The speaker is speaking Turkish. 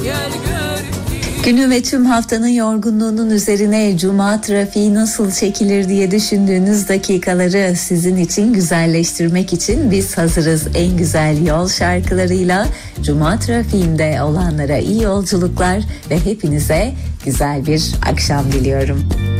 Günü ve tüm haftanın yorgunluğunun üzerine cuma trafiği nasıl çekilir diye düşündüğünüz dakikaları sizin için güzelleştirmek için biz hazırız. En güzel yol şarkılarıyla cuma trafiğinde olanlara iyi yolculuklar ve hepinize güzel bir akşam diliyorum.